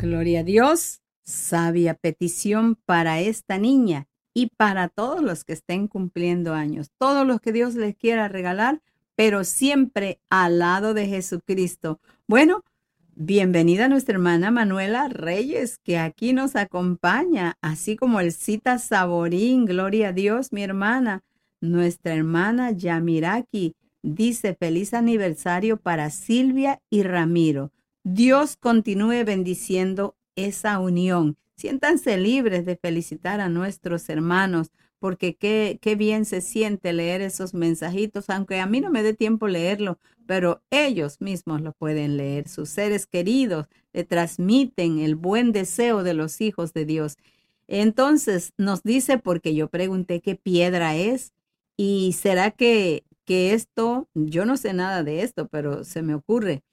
Gloria a Dios, sabia petición para esta niña y para todos los que estén cumpliendo años, todos los que Dios les quiera regalar, pero siempre al lado de Jesucristo. Bueno, bienvenida nuestra hermana Manuela Reyes, que aquí nos acompaña, así como el Cita Saborín. Gloria a Dios, mi hermana. Nuestra hermana Yamiraki dice: feliz aniversario para Silvia y Ramiro. Dios continúe bendiciendo esa unión. Siéntanse libres de felicitar a nuestros hermanos, porque qué bien se siente leer esos mensajitos, aunque a mí no me dé tiempo leerlo, pero ellos mismos lo pueden leer. Sus seres queridos le transmiten el buen deseo de los hijos de Dios. Entonces nos dice, porque yo pregunté qué piedra es, y será que esto, yo no sé nada de esto, pero se me ocurre,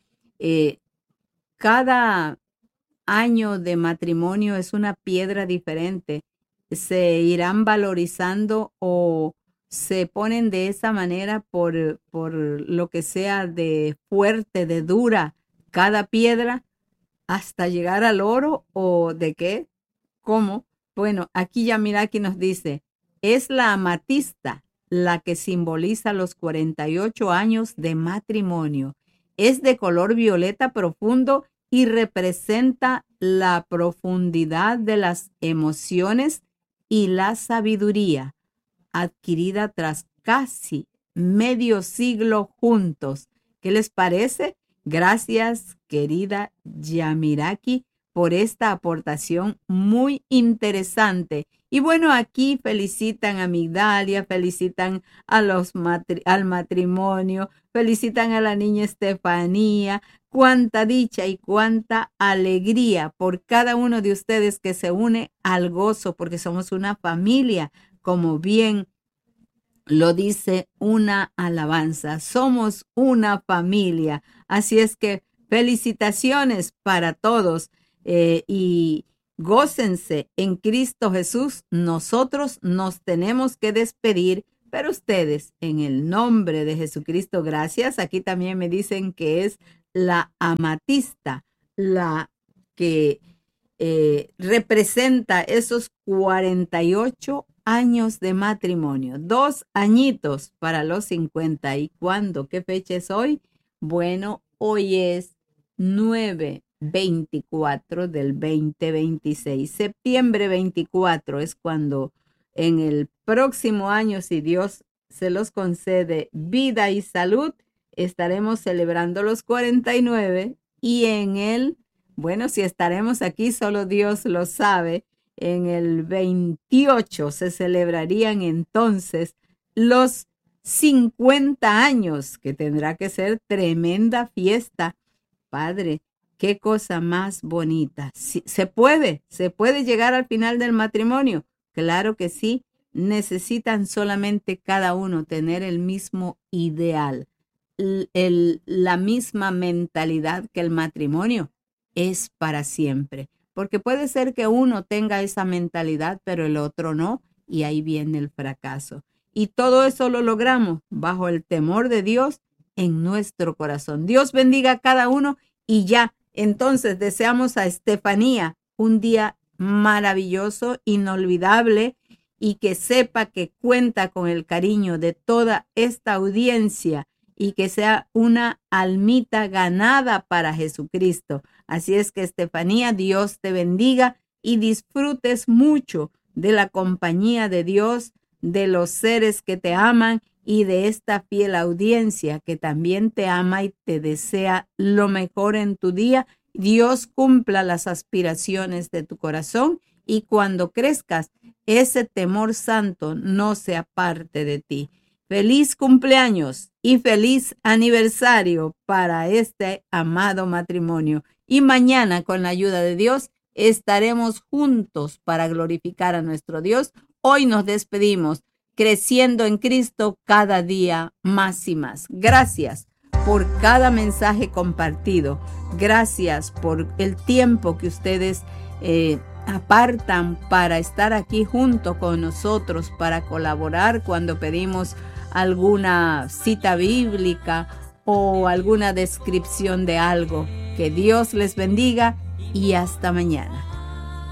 cada año de matrimonio es una piedra diferente. Se irán valorizando o se ponen de esa manera por lo que sea de fuerte, de dura, cada piedra hasta llegar al oro, o de qué, cómo. Bueno, aquí Yamiraki nos dice, es la amatista la que simboliza los 48 años de matrimonio. Es de color violeta profundo y representa la profundidad de las emociones y la sabiduría adquirida tras casi medio siglo juntos. ¿Qué les parece? Gracias, querida Yamiraki, por esta aportación muy interesante. Y bueno, aquí felicitan a Migdalia, felicitan a al matrimonio, felicitan a la niña Estefanía. Cuánta dicha y cuánta alegría por cada uno de ustedes que se une al gozo, porque somos una familia, como bien lo dice una alabanza. Somos una familia. Así es que felicitaciones para todos, y gócense en Cristo Jesús. Nosotros nos tenemos que despedir, pero ustedes, en el nombre de Jesucristo, gracias. Aquí también me dicen que es la amatista la que representa esos 48 años de matrimonio, 2 añitos para los 50. ¿Y cuándo? ¿Qué fecha es hoy? Bueno, hoy es 9/24 del 2026. Septiembre 24 es cuando en el próximo año, si Dios se los concede vida y salud, estaremos celebrando los 49, y en el, bueno, si estaremos aquí, solo Dios lo sabe, en el 28 se celebrarían entonces los 50 años, que tendrá que ser tremenda fiesta. Padre, qué cosa más bonita. Sí, se puede llegar al final del matrimonio. Claro que sí. Necesitan solamente cada uno tener el mismo ideal, la misma mentalidad, que el matrimonio es para siempre. Porque puede ser que uno tenga esa mentalidad, pero el otro no, y ahí viene el fracaso. Y todo eso lo logramos bajo el temor de Dios en nuestro corazón. Dios bendiga a cada uno, y ya, entonces deseamos a Estefanía un día maravilloso, inolvidable, y que sepa que cuenta con el cariño de toda esta audiencia, y que sea una almita ganada para Jesucristo. Así es que, Estefanía, Dios te bendiga y disfrutes mucho de la compañía de Dios, de los seres que te aman y de esta fiel audiencia que también te ama y te desea lo mejor en tu día. Dios cumpla las aspiraciones de tu corazón, y cuando crezcas, ese temor santo no se aparte de ti. Feliz cumpleaños y feliz aniversario para este amado matrimonio. Y mañana, con la ayuda de Dios, estaremos juntos para glorificar a nuestro Dios. Hoy nos despedimos, creciendo en Cristo cada día más y más. Gracias por cada mensaje compartido. Gracias por el tiempo que ustedes apartan para estar aquí junto con nosotros, para colaborar cuando pedimos alguna cita bíblica o alguna descripción de algo. Que Dios les bendiga y hasta mañana.